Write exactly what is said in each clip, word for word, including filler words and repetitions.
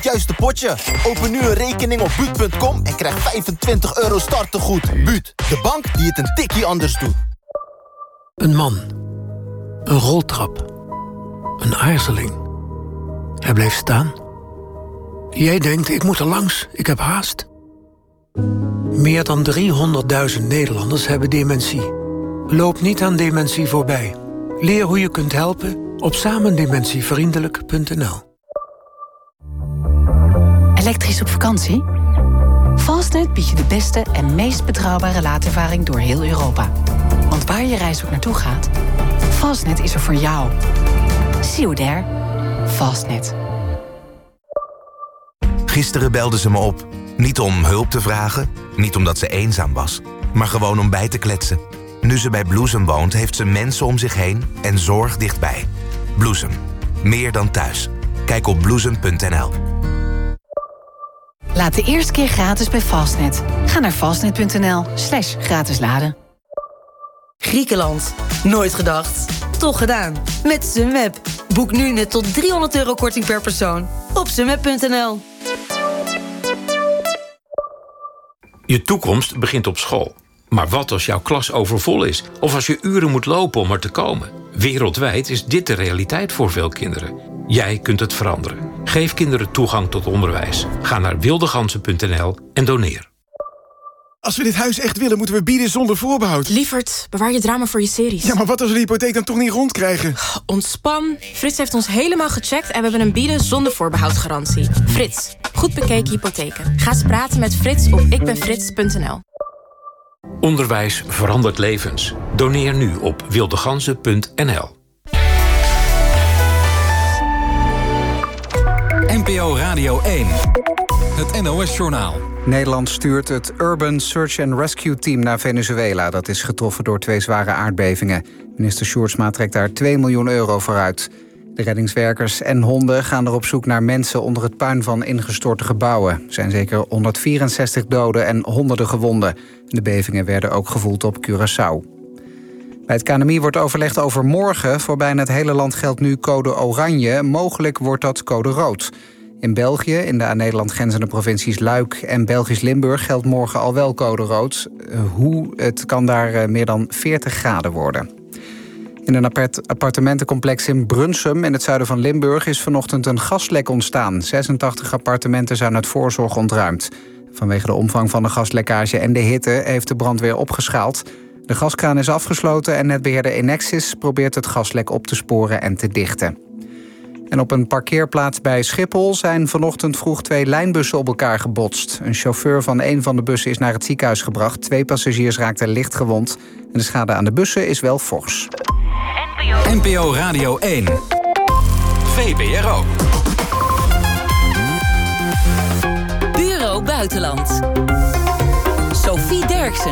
juiste potje. Open nu een rekening op buut punt com en krijg vijfentwintig euro startegoed. Buut, de bank die het een tikkie anders doet. Een man. Een roltrap. Een aarzeling. Hij bleef staan. Jij denkt, ik moet er langs, ik heb haast. Meer dan driehonderdduizend Nederlanders hebben dementie. Loop niet aan dementie voorbij. Leer hoe je kunt helpen op samendementievriendelijk punt n l. Elektrisch op vakantie? Fastnet biedt je de beste en meest betrouwbare laadervaring door heel Europa. Want waar je reis ook naartoe gaat, Fastnet is er voor jou. See you there. Fastnet. Gisteren belde ze me op. Niet om hulp te vragen, niet omdat ze eenzaam was, maar gewoon om bij te kletsen. Nu ze bij Bloesem woont, heeft ze mensen om zich heen en zorg dichtbij. Bloesem. Meer dan thuis. Kijk op bloesem punt n l. Laat de eerste keer gratis bij Fastnet. Ga naar fastnet punt n l slash gratis laden. Griekenland. Nooit gedacht. Toch gedaan. Met Sunweb. Boek nu net tot driehonderd euro korting per persoon. Op sunweb punt n l. Je toekomst begint op school. Maar wat als jouw klas overvol is? Of als je uren moet lopen om er te komen? Wereldwijd is dit de realiteit voor veel kinderen. Jij kunt het veranderen. Geef kinderen toegang tot onderwijs. Ga naar wildegansen punt n l en doneer. Als we dit huis echt willen, moeten we bieden zonder voorbehoud. Lievert, bewaar je drama voor je series. Ja, maar wat als we de hypotheek dan toch niet rondkrijgen? Ontspan. Frits heeft ons helemaal gecheckt en we hebben een bieden zonder voorbehoud garantie. Frits, goed bekeken hypotheken. Ga eens praten met Frits op ikbenfrits punt n l. Onderwijs verandert levens. Doneer nu op wildegansen punt n l. N P O Radio één. Het N O S-journaal. Nederland stuurt het Urban Search and Rescue Team naar Venezuela. Dat is getroffen door twee zware aardbevingen. Minister Sjoerdsma trekt daar twee miljoen euro voor uit. De reddingswerkers en honden gaan er op zoek naar mensen onder het puin van ingestorte gebouwen. Er zijn zeker honderdvierenzestig doden en honderden gewonden. De bevingen werden ook gevoeld op Curaçao. Bij het K N M I wordt overlegd over morgen. Voor bijna het hele land geldt nu code oranje. Mogelijk wordt dat code rood. In België, in de aan Nederland grenzende provincies Luik en Belgisch Limburg, geldt morgen al wel code rood. Hoe? Het kan daar meer dan veertig graden worden. In een apart appartementencomplex in Brunsum in het zuiden van Limburg is vanochtend een gaslek ontstaan. zesentachtig appartementen zijn uit voorzorg ontruimd. Vanwege de omvang van de gaslekkage en de hitte heeft de brandweer opgeschaald. De gaskraan is afgesloten en netbeheerder Enexis probeert het gaslek op te sporen en te dichten. En op een parkeerplaats bij Schiphol zijn vanochtend vroeg twee lijnbussen op elkaar gebotst. Een chauffeur van een van de bussen is naar het ziekenhuis gebracht. Twee passagiers raakten licht gewond. En de schade aan de bussen is wel fors. N P O Radio één. V P R O. Bureau Buitenland. Sophie Derksen.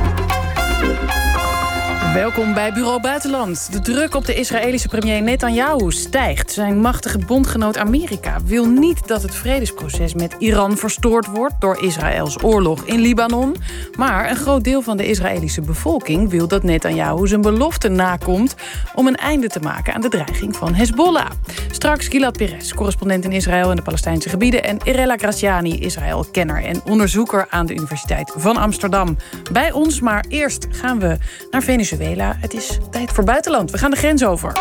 Welkom bij Bureau Buitenland. De druk op de Israëlische premier Netanyahu stijgt. Zijn machtige bondgenoot Amerika wil niet dat het vredesproces met Iran verstoord wordt door Israëls oorlog in Libanon. Maar een groot deel van de Israëlische bevolking wil dat Netanyahu zijn belofte nakomt om een einde te maken aan de dreiging van Hezbollah. Straks Gilad Perez, correspondent in Israël en de Palestijnse gebieden, en Irela Graziani, Israël-kenner en onderzoeker aan de Universiteit van Amsterdam. Bij ons, maar eerst gaan we naar Venezuela. Het is tijd voor buitenland. We gaan de grens over.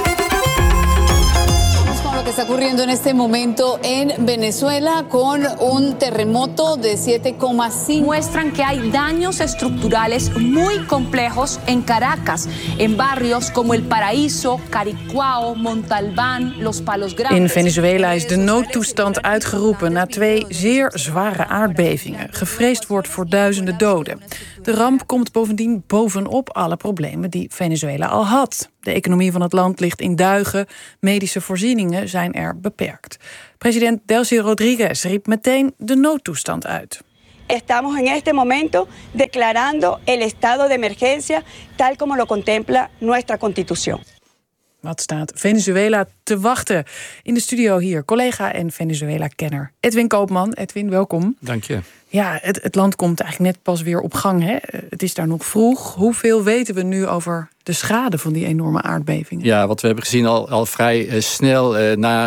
Lo que está ocurriendo en este momento en Venezuela con un terremoto de siete coma cinco. Muestran que hay daños estructurales muy complejos en Caracas, en barrios como El Paraíso, Caricuao, Montalbán, Los Palos Grandes. In Venezuela is de noodtoestand uitgeroepen na twee zeer zware aardbevingen. Gevreesd wordt voor duizenden doden. De ramp komt bovendien bovenop alle problemen die Venezuela al had. De economie van het land ligt in duigen. Medische voorzieningen zijn er beperkt. President Delcy Rodriguez riep meteen de noodtoestand uit. Estamos en este momento declarando el estado de emergencia tal como lo contempla nuestra constitución. Wat staat Venezuela te wachten? In de studio hier, collega en Venezuela-kenner Edwin Koopman. Edwin, welkom. Dank je. Ja, het, het land komt eigenlijk net pas weer op gang. Hè? Het is daar nog vroeg. Hoeveel weten we nu over de schade van die enorme aardbevingen? Ja, wat we hebben gezien al, al vrij uh, snel uh, na uh,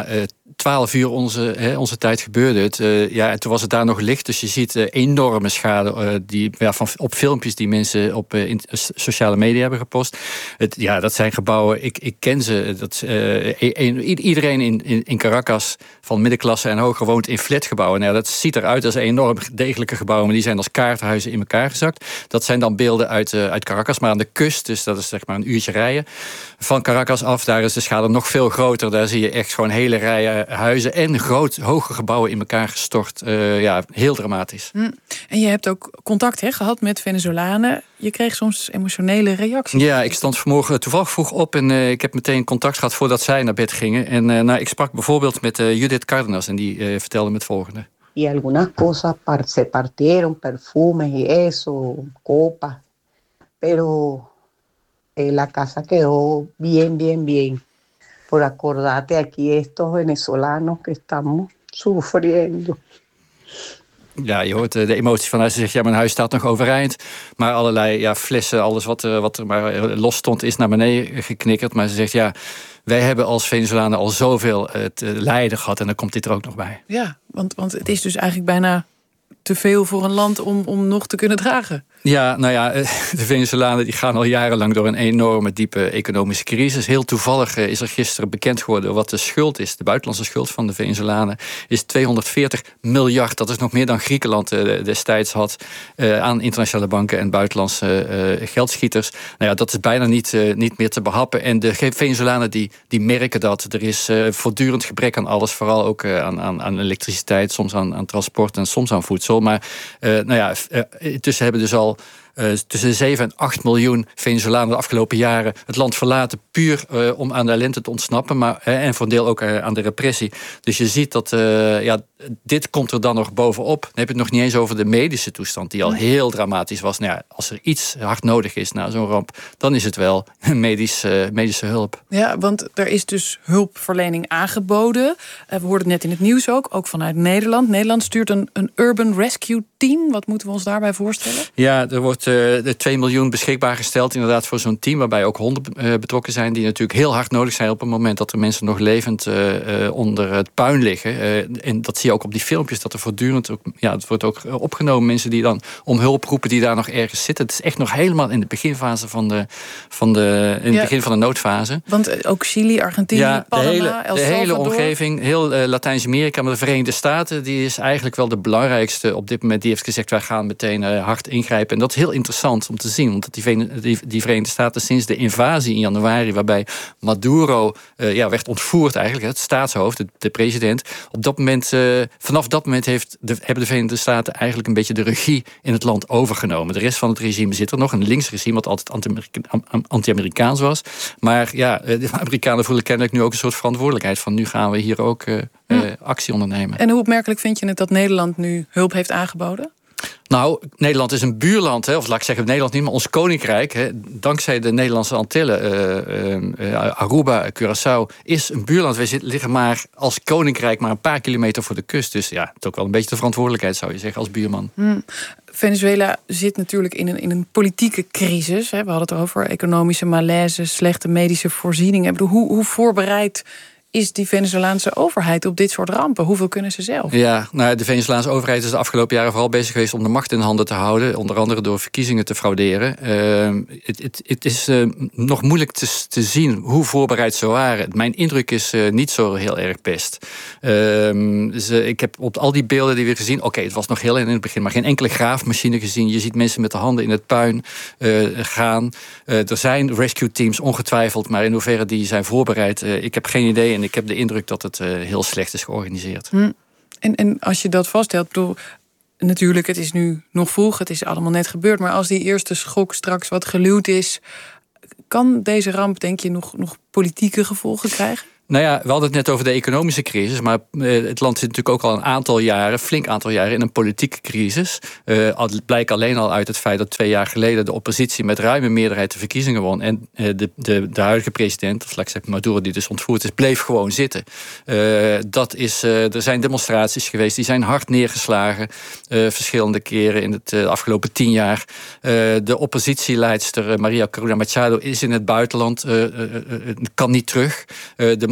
twaalf uur onze, hè, onze tijd gebeurde het. Uh, ja, en toen was het daar nog licht. Dus je ziet uh, enorme schade uh, die, ja, van, op filmpjes die mensen op uh, in, uh, sociale media hebben gepost. Het, ja, dat zijn gebouwen, ik, ik ken ze. Dat, uh, een, iedereen in, in, in Caracas van middenklasse en hoger woont in flatgebouwen. Nou, dat ziet eruit als enorm degelijke gebouwen, maar die zijn als kaarthuizen in elkaar gezakt. Dat zijn dan beelden uit, uh, uit Caracas, maar aan de kust, dus dat is zeg maar een uurtje rijden van Caracas af. Daar is de schade nog veel groter. Daar zie je echt gewoon hele rijen huizen en groot, hoge gebouwen in elkaar gestort. Uh, ja, heel dramatisch. Hm. En je hebt ook contact hè, gehad met Venezolanen. Je kreeg soms emotionele reacties. Ja, ik stond vanmorgen toevallig vroeg op en uh, ik heb meteen contact gehad voordat zij naar bed gingen. En uh, nou, ik sprak bijvoorbeeld met uh, Judith Cardenas en die uh, vertelde me het volgende. Y algunas cosas par- se partieron, perfumes y eso, copas. Pero eh, la casa quedó bien, bien, bien. Por acordate aquí estos venezolanos que estamos sufriendo. Ja, je hoort de emotie van haar. Ze zegt, ja, mijn huis staat nog overeind. Maar allerlei ja, flessen, alles wat, wat er maar los stond, is naar beneden geknikkerd. Maar ze zegt, ja, wij hebben als Venezolanen al zoveel te lijden gehad. En dan komt dit er ook nog bij. Ja, want, want het is dus eigenlijk bijna te veel voor een land om, om nog te kunnen dragen. Ja, nou ja, de Venezolanen die gaan al jarenlang door een enorme diepe economische crisis. Heel toevallig is er gisteren bekend geworden wat de schuld is. De buitenlandse schuld van de Venezolanen is tweehonderdveertig miljard. Dat is nog meer dan Griekenland destijds had aan internationale banken en buitenlandse geldschieters. Nou ja, dat is bijna niet, niet meer te behappen. En de Venezolanen die, die merken dat. Er is voortdurend gebrek aan alles, vooral ook aan, aan, aan elektriciteit, soms aan, aan transport en soms aan voedsel. Maar nou ja, intussen hebben dus al Uh, tussen de zeven en acht miljoen Venezolanen de afgelopen jaren het land verlaten, puur uh, om aan de ellende te ontsnappen, maar, uh, en voor een deel ook uh, aan de repressie. Dus je ziet dat uh, ja, dit komt er dan nog bovenop. Dan heb je het nog niet eens over de medische toestand, die al heel dramatisch was. Nou ja, als er iets hard nodig is na zo'n ramp, dan is het wel medisch, uh, medische hulp. Ja, want er is dus hulpverlening aangeboden. Uh, we hoorden het net in het nieuws ook, ook vanuit Nederland. Nederland stuurt een, een Urban Rescue Team. Wat moeten we ons daarbij voorstellen? Ja, er wordt uh, twee miljoen beschikbaar gesteld inderdaad voor zo'n team, waarbij ook honden uh, betrokken zijn, die natuurlijk heel hard nodig zijn op het moment dat er mensen nog levend uh, uh, onder het puin liggen. Uh, en dat zie je ook op die filmpjes, dat er voortdurend ook, ja, het wordt ook opgenomen, mensen die dan om hulp roepen, die daar nog ergens zitten. Het is echt nog helemaal in de beginfase van de, van de, in het ja, begin van de noodfase. Want ook Chili, Argentinië, ja, Panama, de hele, El de Salvador. hele omgeving, heel uh, Latijns-Amerika, maar de Verenigde Staten, die is eigenlijk wel de belangrijkste op dit moment. Die heeft gezegd, wij gaan meteen uh, hard ingrijpen. En dat is heel interessant om te zien, want die, die, die Verenigde Staten sinds de invasie in januari, waarbij Maduro uh, ja, werd ontvoerd eigenlijk, het staatshoofd, de, de president, op dat moment, uh, vanaf dat moment heeft de, hebben de Verenigde Staten eigenlijk een beetje de regie in het land overgenomen. De rest van het regime zit er nog, een linksregime wat altijd anti-Amerika- anti-Amerikaans was. Maar ja, de Amerikanen voelen kennelijk nu ook een soort verantwoordelijkheid van nu gaan we hier ook uh, uh, actie ondernemen. En hoe opmerkelijk vind je het dat Nederland nu hulp heeft aangeboden? Nou, Nederland is een buurland, hè, of laat ik zeggen Nederland niet, maar ons koninkrijk, hè, dankzij de Nederlandse Antillen, uh, uh, Aruba, Curaçao, is een buurland. Wij zitten, liggen maar als koninkrijk maar een paar kilometer voor de kust. Dus ja, het is ook wel een beetje de verantwoordelijkheid, zou je zeggen, als buurman. Hmm. Venezuela zit natuurlijk in een, in een politieke crisis. Hè. We hadden het over economische malaise, slechte medische voorzieningen. Ik bedoel, hoe, hoe voorbereid is die Venezolaanse overheid op dit soort rampen? Hoeveel kunnen ze zelf? Ja, nou, de Venezolaanse overheid is de afgelopen jaren vooral bezig geweest om de macht in handen te houden. Onder andere door verkiezingen te frauderen. Het uh, is uh, nog moeilijk te, te zien hoe voorbereid ze waren. Mijn indruk is uh, niet zo heel erg best. Uh, ze, ik heb op al die beelden die we gezien, oké, okay, het was nog heel in het begin, maar geen enkele graafmachine gezien. Je ziet mensen met de handen in het puin uh, gaan. Uh, er zijn rescue teams ongetwijfeld, maar in hoeverre die zijn voorbereid, uh, ik heb geen idee. En ik heb de indruk dat het uh, heel slecht is georganiseerd. Hm. En, en als je dat vaststelt, bedoel, natuurlijk, het is nu nog vroeg, het is allemaal net gebeurd, maar als die eerste schok straks wat geluwd is, kan deze ramp, denk je, nog, nog politieke gevolgen krijgen? Nou ja, we hadden het net over de economische crisis, maar het land zit natuurlijk ook al een aantal jaren, flink aantal jaren, in een politieke crisis. Uh, het blijkt alleen al uit het feit dat twee jaar geleden de oppositie met ruime meerderheid de verkiezingen won en uh, de, de, de huidige president, of laat ik zeggen Maduro, die dus ontvoerd is, bleef gewoon zitten. Uh, dat is, uh, er zijn demonstraties geweest, die zijn hard neergeslagen, uh, verschillende keren in het uh, afgelopen tien jaar. Uh, de oppositieleidster uh, Maria Corina Machado is in het buitenland, uh, uh, uh, kan niet terug. Uh, de man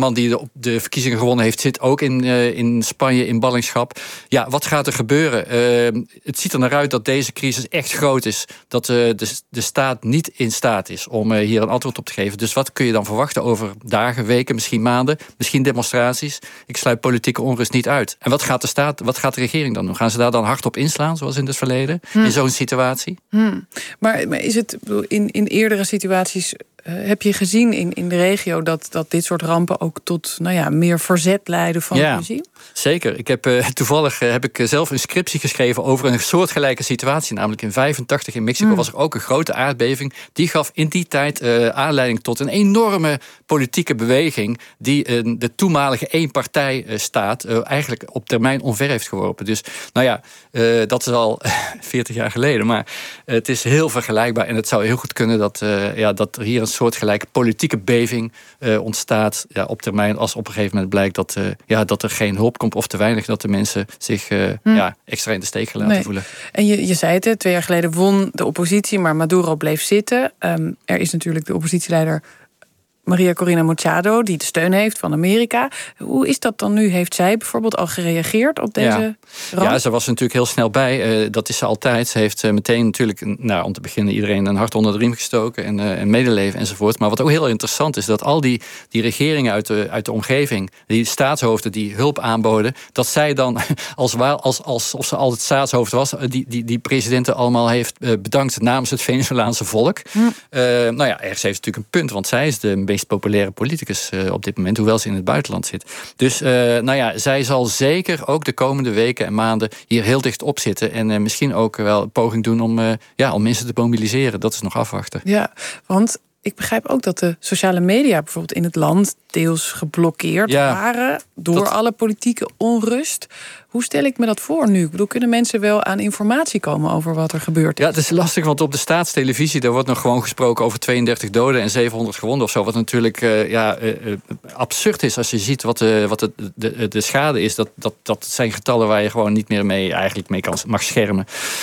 man die de, de verkiezingen gewonnen heeft, zit ook in, uh, in Spanje in ballingschap. Ja, wat gaat er gebeuren? Uh, het ziet er naar uit dat deze crisis echt groot is. Dat uh, de, de staat niet in staat is om uh, hier een antwoord op te geven. Dus wat kun je dan verwachten over dagen, weken, misschien maanden, misschien demonstraties? Ik sluit politieke onrust niet uit. En wat gaat de staat, wat gaat de regering dan doen? Gaan ze daar dan hard op inslaan, zoals in het verleden? Hmm. In zo'n situatie? Hmm. Maar, maar is het in, in eerdere situaties... Uh, heb je gezien in, in de regio dat, dat dit soort rampen ook tot nou ja, meer verzet leiden van ja, het regime? Zeker. Ik heb, uh, toevallig uh, heb ik zelf een scriptie geschreven over een soortgelijke situatie. Namelijk in vijfentachtig in Mexico mm. was er ook een grote aardbeving. Die gaf in die tijd uh, aanleiding tot een enorme politieke beweging die uh, de toenmalige eenpartijstaat uh, eigenlijk op termijn omver heeft geworpen. Dus nou ja, uh, dat is al veertig jaar geleden. Maar uh, het is heel vergelijkbaar en het zou heel goed kunnen dat, uh, ja, dat er hier een soortgelijke politieke beving uh, ontstaat ja, op termijn, als op een gegeven moment blijkt dat, uh, ja, dat er geen hulp komt of te weinig, dat de mensen zich uh, hm. ja, extra in de steek gelaten nee. voelen. En je, je zei het, hè, twee jaar geleden won de oppositie, maar Maduro bleef zitten. Um, er is natuurlijk de oppositieleider Maria Corina Machado, die de steun heeft van Amerika. Hoe is dat dan nu? Heeft zij bijvoorbeeld al gereageerd op deze ja. ramp? Ja, ze was er natuurlijk heel snel bij. Uh, dat is ze altijd. Ze heeft uh, meteen natuurlijk, nou, om te beginnen, iedereen een hart onder de riem gestoken en, uh, en medeleven enzovoort. Maar wat ook heel interessant is, dat al die, die regeringen uit de, uit de omgeving, die staatshoofden die hulp aanboden, dat zij dan, als, als, als of ze al het staatshoofd was, die, die, die presidenten allemaal heeft uh, bedankt namens het Venezolaanse volk. Hm. Uh, nou ja, ergens heeft ze natuurlijk een punt, want zij is de meest populaire politicus uh, op dit moment, hoewel ze in het buitenland zit. Dus uh, nou ja, zij zal zeker ook de komende weken en maanden hier heel dicht op zitten en uh, misschien ook wel een poging doen om, uh, ja, om mensen te mobiliseren. Dat is nog afwachten. Ja, want ik begrijp ook dat de sociale media bijvoorbeeld in het land deels geblokkeerd ja, waren door dat... alle politieke onrust. Hoe stel ik me dat voor nu? Ik bedoel, kunnen mensen wel aan informatie komen over wat er gebeurt? Ja, het is lastig, want op de staatstelevisie daar wordt nog gewoon gesproken over tweeëndertig doden en zevenhonderd gewonden of zo. Wat natuurlijk uh, ja, uh, uh, absurd is als je ziet wat, uh, wat de, de, de schade is. Dat, dat, dat zijn getallen waar je gewoon niet meer mee, eigenlijk mee kan, mag schermen.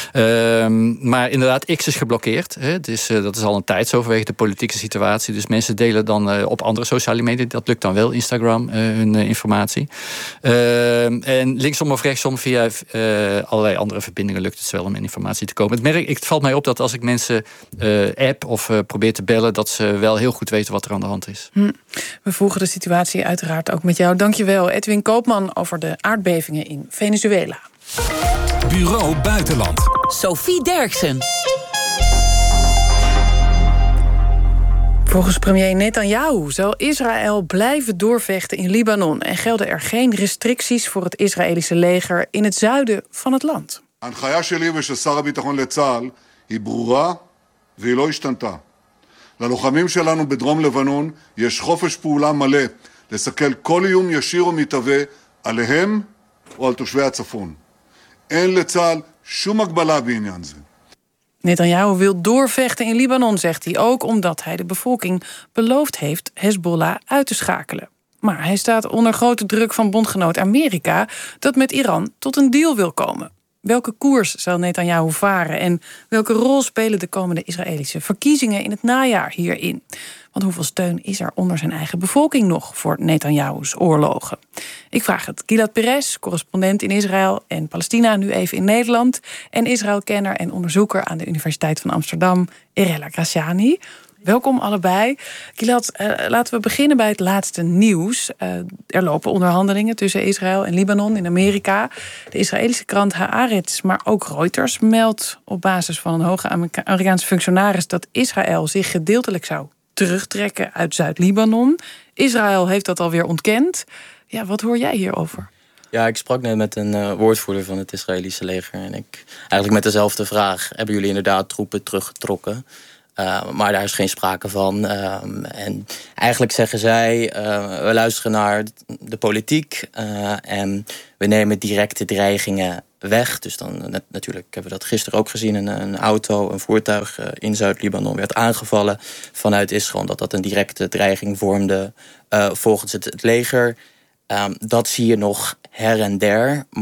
Uh, maar inderdaad, X is geblokkeerd. Hè. Het is, uh, dat is al een tijd zo vanwege de politieke situatie. Dus mensen delen dan uh, op andere sociale media. Dat lukt dan wel, Instagram, uh, hun uh, informatie. Uh, en linksom of rechtsom via uh, allerlei andere verbindingen lukt het wel om in informatie te komen. Het, merk, het valt mij op dat als ik mensen uh, app of uh, probeer te bellen, dat ze wel heel goed weten wat er aan de hand is. Hm. We volgen de situatie uiteraard ook met jou. Dankjewel, Edwin Koopman, over de aardbevingen in Venezuela. Bureau Buitenland. Sophie Derksen. Volgens premier Netanyahu zal Israël blijven doorvechten in Libanon en gelden er geen restricties voor het Israëlische leger in het zuiden van het land. ההנחיה שלי ושל שר הביטחון לצה"ל היא ברורה והיא לא השתנתה. ללוחמים שלנו בדרום לבנון יש חופש פעולה מלא לסכל כל איום ישיר או מתהווה עליהם או על תושבי הצפון. אין לצה"ל שום הגבלה בעניין זה. Netanyahu wil doorvechten in Libanon, zegt hij ook, omdat hij de bevolking beloofd heeft Hezbollah uit te schakelen. Maar hij staat onder grote druk van bondgenoot Amerika, dat met Iran tot een deal wil komen. Welke koers zal Netanyahu varen en welke rol spelen de komende Israëlische verkiezingen in het najaar hierin? Want hoeveel steun is er onder zijn eigen bevolking nog voor Netanyahu's oorlogen? Ik vraag het Gilad Perez, correspondent in Israël en Palestina, nu even in Nederland, en Israëlkenner en onderzoeker aan de Universiteit van Amsterdam, Erella Graziani. Welkom allebei. Gilad, uh, laten we beginnen bij het laatste nieuws. Uh, er lopen onderhandelingen tussen Israël en Libanon in Amerika. De Israëlische krant Haaretz, maar ook Reuters, meldt op basis van een hoge Amerikaanse functionaris dat Israël zich gedeeltelijk zou terugtrekken uit Zuid-Libanon. Israël heeft dat alweer ontkend. Ja, wat hoor jij hierover? Ja, ik sprak net met een uh, woordvoerder van het Israëlische leger. En ik eigenlijk met dezelfde vraag. Hebben jullie inderdaad troepen teruggetrokken? Uh, maar daar is geen sprake van. Uh, en eigenlijk zeggen zij, uh, we luisteren naar de politiek uh, en we nemen directe dreigingen weg. Dus dan net, natuurlijk hebben we dat gisteren ook gezien. Een, een auto, een voertuig uh, in Zuid-Libanon werd aangevallen vanuit Israël. Dat dat een directe dreiging vormde uh, volgens het, het leger. Um, dat zie je nog her en der. Maar het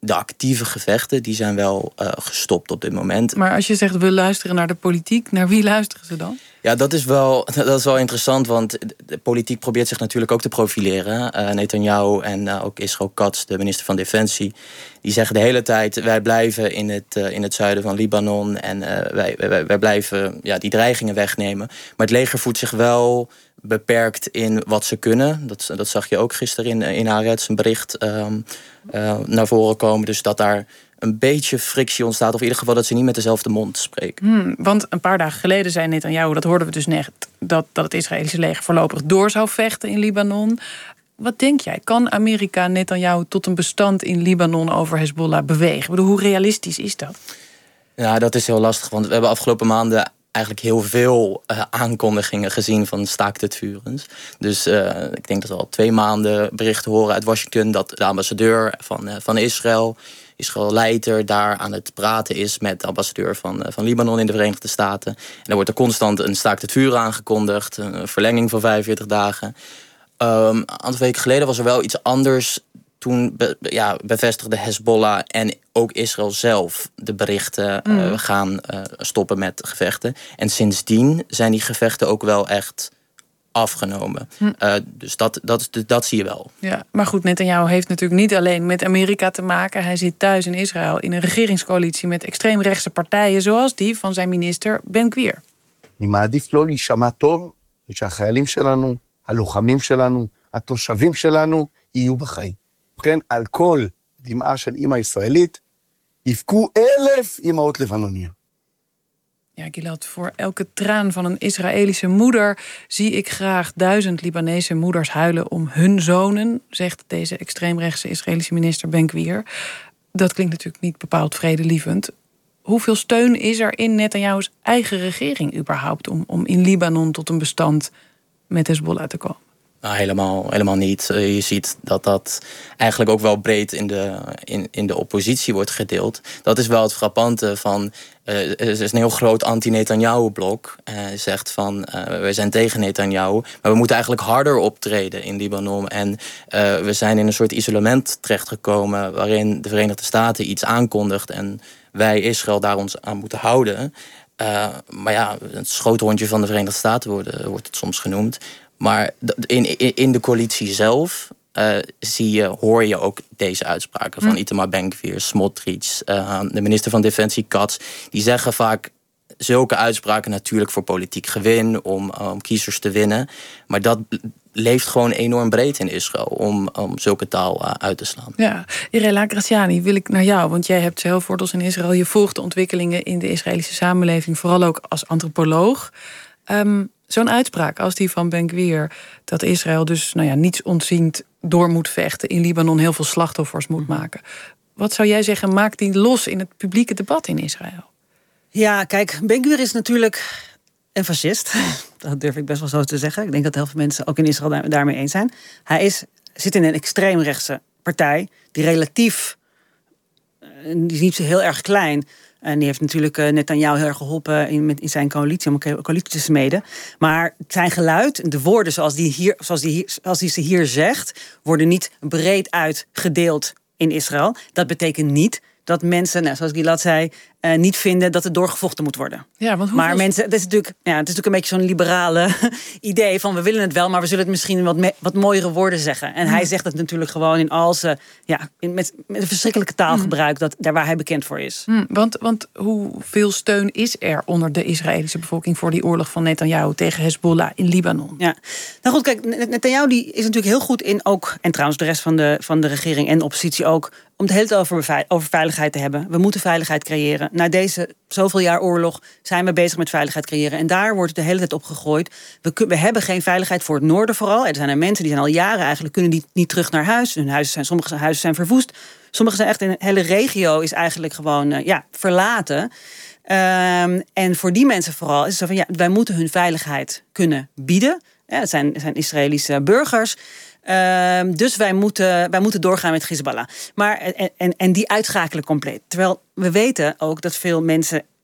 de actieve gevechten, die zijn wel uh, gestopt op dit moment. Maar als je zegt, we luisteren naar de politiek, naar wie luisteren ze dan? Ja, dat is wel, dat is wel interessant, want de politiek probeert zich natuurlijk ook te profileren. Uh, Netanyahu en uh, ook Israel Katz, de minister van Defensie, die zeggen de hele tijd, wij blijven in het, uh, in het zuiden van Libanon en uh, wij, wij, wij blijven ja, die dreigingen wegnemen. Maar het leger voelt zich wel beperkt in wat ze kunnen. Dat, dat zag je ook gisteren in, in Haaretz, een bericht um, uh, naar voren komen. Dus dat daar een beetje frictie ontstaat, of in ieder geval dat ze niet met dezelfde mond spreken. Hmm, want een paar dagen geleden zei Netanyahu, dat hoorden we dus net, dat, dat het Israëlische leger voorlopig door zou vechten in Libanon. Wat denk jij? Kan Amerika Netanyahu tot een bestand in Libanon over Hezbollah bewegen? Ik bedoel, hoe realistisch is dat? Ja, dat is heel lastig, want we hebben afgelopen maanden eigenlijk heel veel uh, aankondigingen gezien van staakt het vurens. Dus uh, ik denk dat we al twee maanden berichten horen uit Washington dat de ambassadeur van, uh, van Israël, Israël Leiter, daar aan het praten is met de ambassadeur van, uh, van Libanon in de Verenigde Staten. En dan wordt er constant een staakt het vuren aangekondigd, een verlenging van vijfenveertig dagen. Um, een aantal weken geleden was er wel iets anders. Toen be, ja, bevestigde Hezbollah en ook Israël zelf de berichten, mm. uh, we gaan uh, stoppen met gevechten. En sindsdien zijn die gevechten ook wel echt afgenomen. Mm. Uh, dus dat, dat, dat zie je wel. Ja, maar goed, Netanyahu heeft natuurlijk niet alleen met Amerika te maken. Hij zit thuis in Israël in een regeringscoalitie met extreemrechtse partijen, zoals die van zijn minister Ben-Gvir. אני מעדיף לא להישמע טוב, ושהחיילים שלנו, הלוחמים שלנו, התושבים שלנו, יהיו בחיים. כן, על כל דמעה של אימא ישראלית, יבכו אלף אימהות לבנוניות. Ja, Gilad, voor elke traan van een Israëlische moeder zie ik graag duizend Libanese moeders huilen om hun zonen, zegt deze extreemrechtse Israëlische minister Ben-Gvir. Dat klinkt natuurlijk niet bepaald vredelievend. Hoeveel steun is er in Netanyahu's eigen regering überhaupt om, om in Libanon tot een bestand met Hezbollah te komen? Nou, helemaal, helemaal niet. Je ziet dat dat eigenlijk ook wel breed in de, in, in de oppositie wordt gedeeld. Dat is wel het frappante van, uh, er is een heel groot anti-Netanyahu-blok. Hij uh, zegt van, uh, we zijn tegen Netanyahu, maar we moeten eigenlijk harder optreden in Libanon. En uh, we zijn in een soort isolement terechtgekomen waarin de Verenigde Staten iets aankondigt en wij Israël daar ons aan moeten houden. Uh, maar ja, het schoothondje van de Verenigde Staten wordt, wordt het soms genoemd. Maar in, in de coalitie zelf uh, zie je, hoor je ook deze uitspraken van hm. Itamar Ben-Gvir, Smotrich, uh, de minister van Defensie Katz. Die zeggen vaak zulke uitspraken natuurlijk voor politiek gewin, om, om kiezers te winnen. Maar dat leeft gewoon enorm breed in Israël om, om zulke taal uh, uit te slaan. Ja, Irela Graziani, wil ik naar jou, want jij hebt zelf wortels in Israël. Je volgt de ontwikkelingen in de Israëlische samenleving, vooral ook als antropoloog. Um, Zo'n uitspraak als die van Ben-Gvir, dat Israël dus nou ja, niets ontziend door moet vechten, in Libanon heel veel slachtoffers moet maken. Wat zou jij zeggen, maakt die los in het publieke debat in Israël? Ja, kijk, Ben-Gvir is natuurlijk een fascist. Dat durf ik best wel zo te zeggen. Ik denk dat heel veel mensen ook in Israël daarmee eens zijn. Hij is, zit in een extreemrechtse partij die relatief, die is niet zo heel erg klein. En die heeft natuurlijk Netanyahu heel erg geholpen in, met, in zijn coalitie, om een coalitie te smeden. Maar zijn geluid, de woorden zoals die, hier, zoals die, hier, zoals die ze hier zegt, worden niet breed uitgedeeld in Israël. Dat betekent niet dat mensen, nou, zoals Gilad zei, uh, niet vinden dat het doorgevochten moet worden. Ja, want maar mensen, het is natuurlijk, ja, het is natuurlijk een beetje zo'n liberale idee van we willen het wel, maar we zullen het misschien wat, me, wat mooiere woorden zeggen. En mm. hij zegt het natuurlijk gewoon in al zijn, ja, in, met, met een verschrikkelijke taalgebruik, dat, daar waar hij bekend voor is. Mm, want, want hoeveel steun is er onder de Israëlische bevolking voor die oorlog van Netanyahu tegen Hezbollah in Libanon? Ja, nou goed, kijk, Netanyahu die is natuurlijk heel goed in ook, en trouwens de rest van de, van de regering en de oppositie ook, om het hele tijd over, over veiligheid te hebben. We moeten veiligheid creëren. Na deze zoveel jaar oorlog zijn we bezig met veiligheid creëren. En daar wordt het de hele tijd op gegooid. We, we hebben geen veiligheid voor het noorden vooral. Er zijn er mensen die zijn al jaren eigenlijk kunnen die niet terug naar huis. Hun huizen zijn, sommige huizen zijn verwoest. Sommige zijn echt in een hele regio is eigenlijk gewoon uh, ja, verlaten. Um, en voor die mensen vooral is het zo van ja, wij moeten hun veiligheid kunnen bieden. Ja, het zijn, het zijn Israëlische burgers. Uh, dus wij moeten, wij moeten doorgaan met Hezbollah. Maar, en, en, en die uitschakelen compleet. Terwijl we weten ook dat veel mensen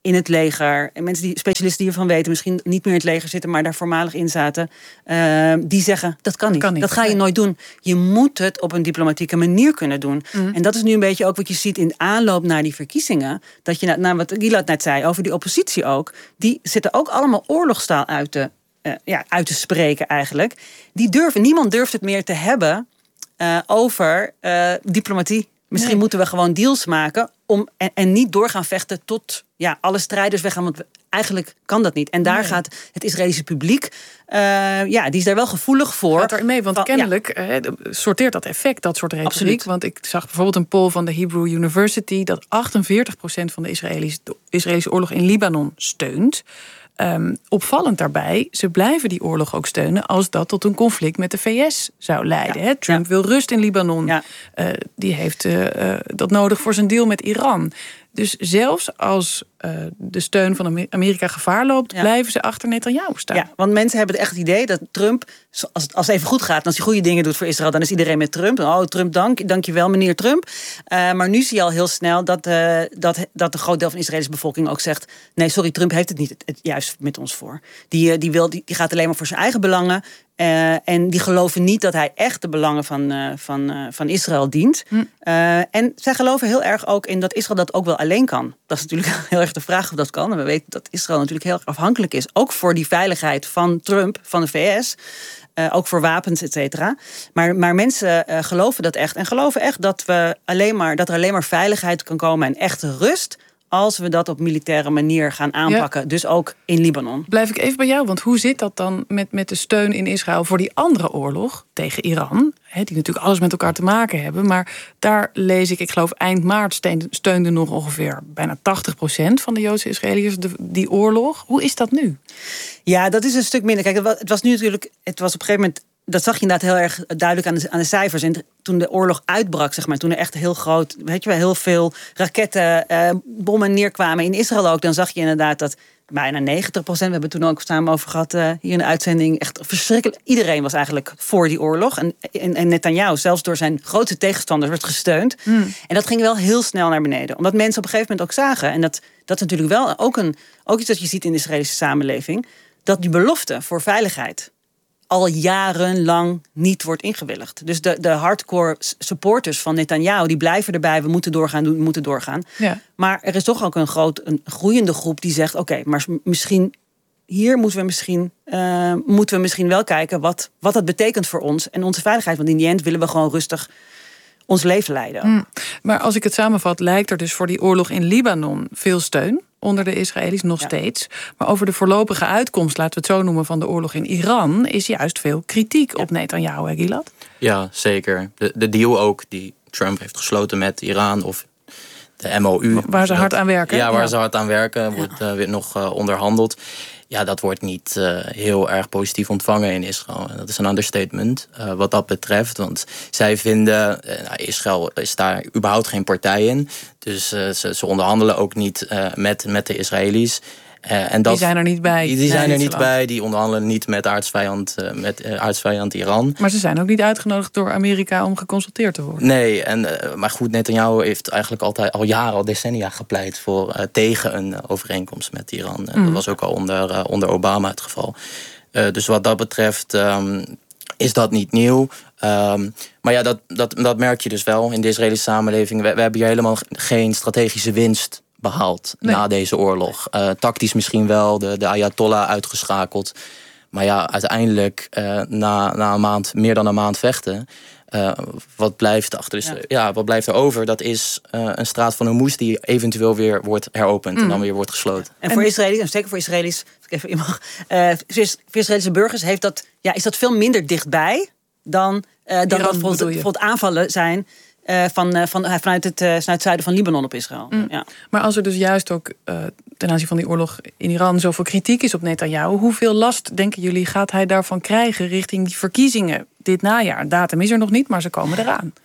in het leger. En mensen die specialisten die ervan weten, misschien niet meer in het leger zitten, maar daar voormalig in zaten. Uh, die zeggen, dat kan niet. Dat, kan niet. Dat ga je nooit doen. Je moet het op een diplomatieke manier kunnen doen. Mm. En dat is nu een beetje ook wat je ziet in aanloop naar die verkiezingen. Dat je, nou, wat Gilad net zei, over die oppositie ook. Die zitten ook allemaal oorlogstaal uit te, uh, ja, uit te spreken eigenlijk. Die durven, niemand durft het meer te hebben uh, over uh, diplomatie. Misschien nee. moeten we gewoon deals maken om, en, en niet doorgaan vechten tot ja, alle strijders weggaan. Want we, eigenlijk kan dat niet. En daar nee. gaat het Israëlische publiek, uh, ja, die is daar wel gevoelig voor. Gaat er mee, want van, kennelijk ja. uh, sorteert dat effect, dat soort retoriek. Absoluut. Want ik zag bijvoorbeeld een poll van de Hebrew University dat achtenveertig procent van de Israëli's, de Israëlische oorlog in Libanon steunt. Um, opvallend daarbij, ze blijven die oorlog ook steunen als dat tot een conflict met de V S zou leiden. Ja. Trump ja. wil rust in Libanon. Ja. Uh, die heeft uh, uh, dat nodig voor zijn deal met Iran. Dus zelfs als uh, de steun van Amerika gevaar loopt, ja. blijven ze achter Netanyahu staan. Ja, want mensen hebben echt het idee dat Trump, als het, als het even goed gaat, en als hij goede dingen doet voor Israël, dan is iedereen met Trump. Oh, Trump, dank, dank je wel, meneer Trump. Uh, maar nu zie je al heel snel dat, uh, dat, dat een groot deel van de Israëlische bevolking ook zegt, nee, sorry, Trump heeft het niet het, het juist met ons voor. Die, die, wil, die, die gaat alleen maar voor zijn eigen belangen. Uh, en die geloven niet dat hij echt de belangen van, uh, van, uh, van Israël dient. Hm. Uh, en zij geloven heel erg ook in dat Israël dat ook wel alleen kan. Dat is natuurlijk heel erg de vraag of dat kan. En we weten dat Israël natuurlijk heel erg afhankelijk is. Ook voor die veiligheid van Trump, van de V S. Uh, ook voor wapens, et cetera. Maar, maar mensen uh, geloven dat echt. En geloven echt dat, we alleen maar, dat er alleen maar veiligheid kan komen en echte rust als we dat op militaire manier gaan aanpakken. Ja. Dus ook in Libanon. Blijf ik even bij jou, want hoe zit dat dan met, met de steun in Israël voor die andere oorlog tegen Iran? He, die natuurlijk alles met elkaar te maken hebben. Maar daar lees ik, ik geloof eind maart steunde, steunde nog ongeveer bijna tachtig procent van de Joodse Israëliërs de, die oorlog. Hoe is dat nu? Ja, dat is een stuk minder. Kijk, het was, het was nu natuurlijk, het was op een gegeven moment, dat zag je inderdaad heel erg duidelijk aan de, aan de cijfers. En toen de oorlog uitbrak, zeg maar, toen er echt heel groot, weet je wel, heel veel raketten, uh, bommen neerkwamen in Israël ook, dan zag je inderdaad dat bijna negentig procent, we hebben het toen ook samen over gehad uh, hier in de uitzending, echt verschrikkelijk. Iedereen was eigenlijk voor die oorlog. En, en, en Netanyahu, zelfs door zijn grootste tegenstanders, werd gesteund. Mm. En dat ging wel heel snel naar beneden. Omdat mensen op een gegeven moment ook zagen, en dat, dat is natuurlijk wel ook, een, ook iets dat je ziet in de Israëlische samenleving, dat die belofte voor veiligheid al jarenlang niet wordt ingewilligd. Dus de, de hardcore supporters van Netanyahu, die blijven erbij, we moeten doorgaan, we moeten doorgaan. Ja. Maar er is toch ook een groot, een groeiende groep die zegt, oké, okay, maar misschien hier moeten we misschien, uh, moeten we misschien wel kijken wat, wat dat betekent voor ons en onze veiligheid. Want in die end willen we gewoon rustig ons leven leiden. Mm. Maar als ik het samenvat, lijkt er dus voor die oorlog in Libanon veel steun onder de Israëli's, nog ja. steeds. Maar over de voorlopige uitkomst, laten we het zo noemen, van de oorlog in Iran, is juist veel kritiek ja. op Netanyahu, hè, Gilad? Ja, zeker. De, de deal ook die Trump heeft gesloten met Iran, of de M O U. Waar ze hard aan werken. Ja, waar ja. ze hard aan werken, wordt ja. uh, weer nog uh, onderhandeld. Ja, dat wordt niet uh, heel erg positief ontvangen in Israël. En dat is een understatement uh, wat dat betreft. Want zij vinden, uh, nou, Israël is daar überhaupt geen partij in. Dus uh, ze, ze onderhandelen ook niet uh, met, met de Israëli's. Uh, en dat, die zijn er niet bij. Die, die zijn er niet bij. Die onderhandelen niet met aardsvijand, uh, met uh, aardsvijand Iran. Maar ze zijn ook niet uitgenodigd door Amerika om geconsulteerd te worden. Nee, en, uh, maar goed, Netanyahu heeft eigenlijk altijd al jaren, al decennia gepleit voor uh, tegen een overeenkomst met Iran. Uh, mm. Dat was ook al onder, uh, onder Obama het geval. Uh, dus wat dat betreft um, is dat niet nieuw. Um, maar ja, dat, dat, dat merk je dus wel in de Israëlische samenleving. We, we hebben hier helemaal geen strategische winst behaald nee. na deze oorlog. Uh, tactisch misschien wel, de, de Ayatollah uitgeschakeld. Maar ja, uiteindelijk, uh, na, na een maand, meer dan een maand vechten, Uh, wat blijft achter? Dus, ja. ja, wat blijft er over? Dat is uh, een straat van Hormuz die eventueel weer wordt heropend mm. en dan weer wordt gesloten. En voor Israëli's, en zeker voor Israëli's, even mag, uh, voor Israëlische burgers heeft dat, ja, is dat veel minder dichtbij dan, uh, dan dat bijvoorbeeld, bijvoorbeeld aanvallen zijn Uh, van, uh, van, uh, vanuit, het, uh, vanuit het zuiden van Libanon op Israël. Mm. Ja. Maar als er dus juist ook uh, ten aanzien van die oorlog in Iran zoveel kritiek is op Netanyahu, hoeveel last, denken jullie, gaat hij daarvan krijgen richting die verkiezingen dit najaar? Datum is er nog niet, maar ze komen eraan.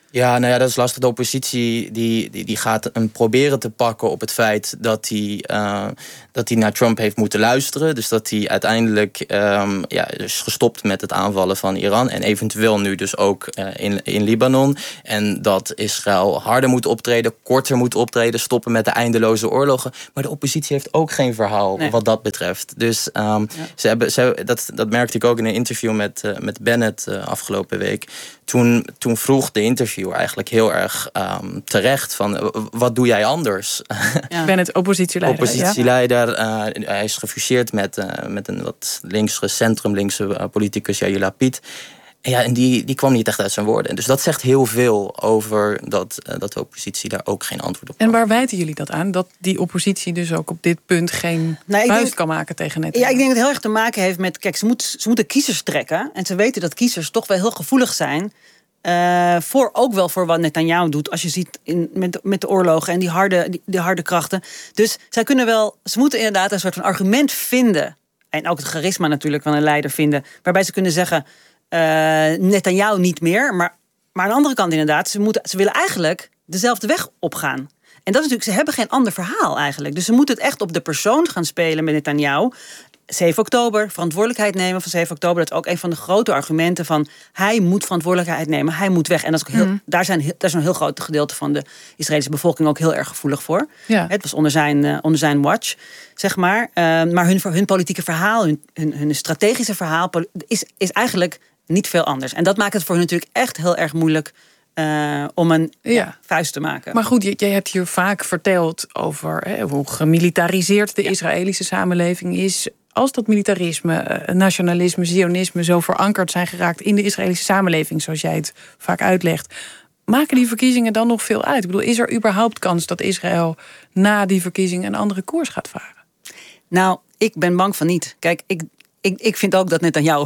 Ja, nou ja, dat is lastig. De oppositie die, die, die gaat hem proberen te pakken op het feit dat hij, uh, dat hij naar Trump heeft moeten luisteren. Dus dat hij uiteindelijk um, ja, is gestopt met het aanvallen van Iran. En eventueel nu dus ook uh, in, in Libanon. En dat Israël harder moet optreden, korter moet optreden, stoppen met de eindeloze oorlogen. Maar de oppositie heeft ook geen verhaal nee. wat dat betreft. Dus um, ja. ze hebben, ze, dat, dat merkte ik ook in een interview met, uh, met Bennett uh, afgelopen week. Toen, toen vroeg de interviewer eigenlijk heel erg um, terecht van uh, wat doe jij anders? Ja. Bennett, oppositieleider. Oppositieleider. Uh, hij is gefuseerd met, uh, met een wat linkse, centrum-linkse uh, politicus, Yair Lapid. En, ja, en die, die kwam niet echt uit zijn woorden. Dus dat zegt heel veel over dat, uh, dat de oppositie daar ook geen antwoord op heeft. En waar wijten jullie dat aan? Dat die oppositie dus ook op dit punt geen nou, vuist denk, kan maken tegen Netanyahu? Ja, ik denk dat het heel erg te maken heeft met... Kijk, ze, moet, ze moeten kiezers trekken. En ze weten dat kiezers toch wel heel gevoelig zijn... Uh, voor, ook wel voor wat Netanyahu doet. Als je ziet in, met, met de oorlogen en die harde, die, die harde krachten. Dus zij kunnen wel... Ze moeten inderdaad een soort van argument vinden. En ook het charisma natuurlijk van een leider vinden. Waarbij ze kunnen zeggen... Uh, Netanyahu niet meer. Maar, maar aan de andere kant inderdaad... Ze, moeten, ze willen eigenlijk dezelfde weg opgaan. En dat is natuurlijk... Ze hebben geen ander verhaal eigenlijk. Dus ze moeten het echt op de persoon gaan spelen met Netanyahu... zeven oktober, verantwoordelijkheid nemen van zeven oktober. Dat is ook een van de grote argumenten van... hij moet verantwoordelijkheid nemen, hij moet weg. En dat is ook heel, mm. daar, zijn, daar is een heel groot gedeelte van de Israëlische bevolking... ook heel erg gevoelig voor. Ja. Het was onder zijn, uh, onder zijn watch, zeg maar. Uh, maar hun, hun politieke verhaal, hun, hun, hun strategische verhaal... Is, is eigenlijk niet veel anders. En dat maakt het voor hun natuurlijk echt heel erg moeilijk... Uh, om een ja. Ja, vuist te maken. Maar goed, jij hebt hier vaak verteld over... Hè, hoe gemilitariseerd de ja. Israëlische samenleving is... Als dat militarisme, nationalisme, zionisme zo verankerd zijn geraakt in de Israëlische samenleving, zoals jij het vaak uitlegt, maken die verkiezingen dan nog veel uit? Ik bedoel, is er überhaupt kans dat Israël na die verkiezingen een andere koers gaat varen? Nou, ik ben bang van niet. Kijk, ik, ik, ik vind ook dat Netanyahu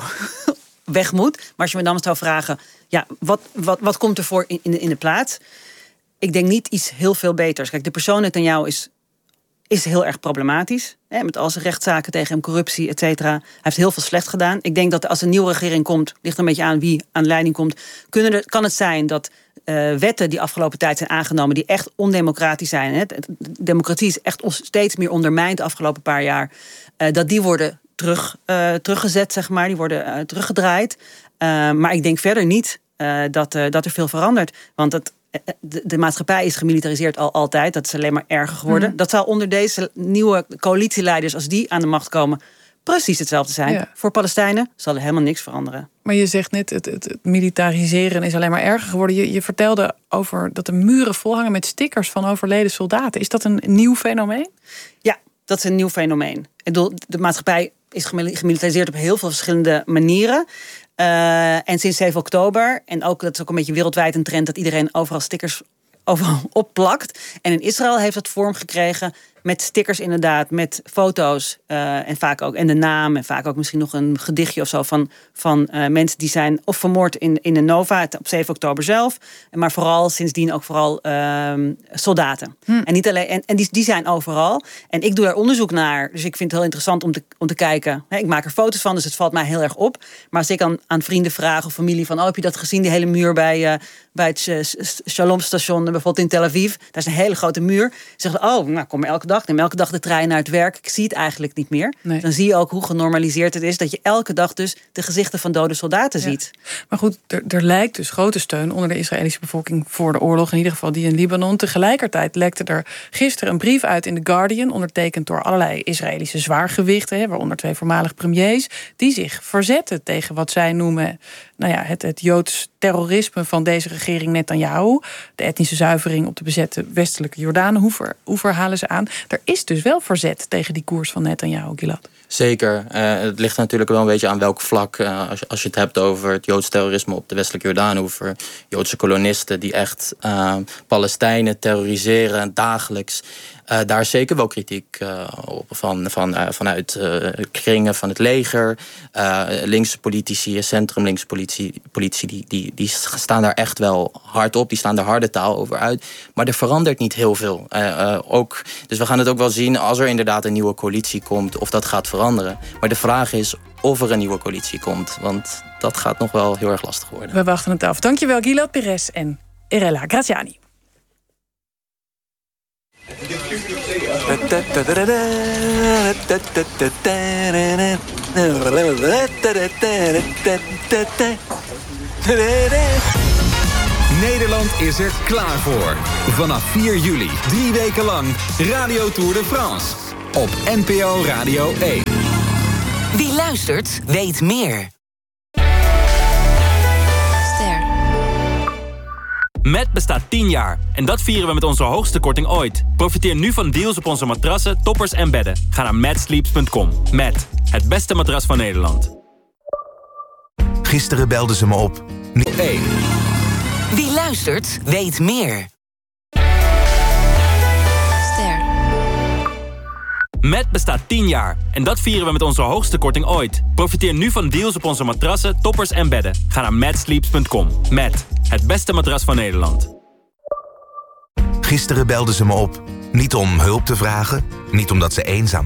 weg moet. Maar als je me dan zou vragen, ja, wat, wat, wat komt er voor in, in, de, in de plaats? Ik denk niet iets heel veel beters. Kijk, de persoon Netanyahu is... is heel erg problematisch. Hè, met al zijn rechtszaken tegen hem, corruptie, et cetera. Hij heeft heel veel slecht gedaan. Ik denk dat als een nieuwe regering komt... ligt een beetje aan wie aan de leiding komt... Kunnen er, kan het zijn dat uh, wetten die afgelopen tijd zijn aangenomen... die echt ondemocratisch zijn... Hè, democratie is echt steeds meer ondermijnd de afgelopen paar jaar... Uh, dat die worden terug, uh, teruggezet, zeg maar. Die worden uh, teruggedraaid. Uh, maar ik denk verder niet uh, dat, uh, dat er veel verandert. Want het... De, de maatschappij is gemilitariseerd al altijd. Dat is alleen maar erger geworden. Mm. Dat zal onder deze nieuwe coalitieleiders... als die aan de macht komen, precies hetzelfde zijn. Ja. Voor Palestijnen zal er helemaal niks veranderen. Maar je zegt net, het, het, het militariseren is alleen maar erger geworden. Je, je vertelde over dat de muren volhangen met stickers van overleden soldaten. Is dat een nieuw fenomeen? Ja, dat is een nieuw fenomeen. Ik bedoel, de maatschappij is gemilitariseerd op heel veel verschillende manieren... Uh, en sinds zeven oktober, en ook dat is ook een beetje wereldwijd een trend... dat iedereen overal stickers overal opplakt. En in Israël heeft dat vorm gekregen met stickers inderdaad, met foto's... Uh, en vaak ook en de naam en vaak ook misschien nog een gedichtje of zo... van, van uh, mensen die zijn of vermoord in, in de Nova op zeven oktober zelf... maar vooral sindsdien ook vooral uh, soldaten. Hm. En, niet alleen, en, en die, die zijn overal. En ik doe daar onderzoek naar, dus ik vind het heel interessant om te, om te kijken. Ik maak er foto's van, dus het valt mij heel erg op. Maar als ik aan, aan vrienden vraag of familie van... oh, heb je dat gezien, die hele muur bij, uh, bij het uh, Shalom-station... bijvoorbeeld in Tel Aviv, daar is een hele grote muur. Ze zeggen, oh, nou, kom elke dag, neem elke dag de trein naar het werk. Ik zie het eigenlijk niet meer. Nee. Dan zie je ook hoe genormaliseerd het is... dat je elke dag dus de gezichten van dode soldaten ja. ziet. Maar goed, er, er lijkt dus grote steun onder de Israëlische bevolking... voor de oorlog, in ieder geval die in Libanon. Tegelijkertijd lekte er gisteren een brief uit in The Guardian... ondertekend door allerlei Israëlische zwaargewichten... waaronder twee voormalig premiers... die zich verzetten tegen wat zij noemen... nou ja, het, het Joods terrorisme van deze regering Netanyahu. De etnische zuivering op de bezette westelijke Jordaanoever oever halen ze aan. Er is dus wel verzet tegen die koers van Netanyahu, Gilad. Zeker. Uh, het ligt natuurlijk wel een beetje aan welk vlak. Uh, als, je, als je het hebt over het Joods terrorisme op de westelijke Jordaanoever. Joodse kolonisten die echt uh, Palestijnen terroriseren dagelijks. Uh, daar is zeker wel kritiek uh, op van, van, uh, vanuit uh, kringen van het leger. Uh, linkse politici, centrum-linkse politici, politici die, die, die staan daar echt wel hard op. Die staan er harde taal over uit. Maar er verandert niet heel veel. Uh, uh, ook, dus we gaan het ook wel zien als er inderdaad een nieuwe coalitie komt... of dat gaat veranderen. Maar de vraag is of er een nieuwe coalitie komt. Want dat gaat nog wel heel erg lastig worden. We wachten het af. Dankjewel, Gilad Perez en Irela Graziani. Nederland is er klaar voor. Vanaf vier juli, drie weken lang, Radio Tour de France. Op N P O Radio één. Wie luistert, weet meer. Ster. Met bestaat tien jaar. En dat vieren we met onze hoogste korting ooit. Profiteer nu van deals op onze matrassen, toppers en bedden. Ga naar mad sleeps punt com. Met het beste matras van Nederland. Gisteren belden ze me op. één. Wie luistert, weet meer. Ster. Met bestaat tien jaar. En dat vieren we met onze hoogste korting ooit. Profiteer nu van deals op onze matrassen, toppers en bedden. Ga naar mad sleeps punt com. Met het beste matras van Nederland. Gisteren belden ze me op. Niet om hulp te vragen, niet omdat ze eenzaam